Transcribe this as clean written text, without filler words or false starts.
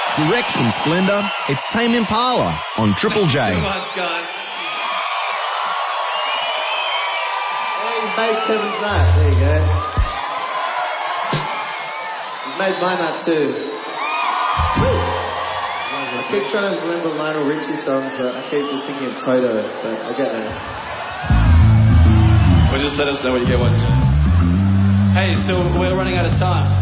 Direct from Splendor, it's Tame Impala on Triple J. Thank you so much, guys. Hey, you made Kevin's nut. There you go. You made my nut too. Woo! I keep trying to remember Lionel Richie songs, but I keep just thinking of Toto, but I get there. Well, just let us know when you get one. Hey, so we're running out of time.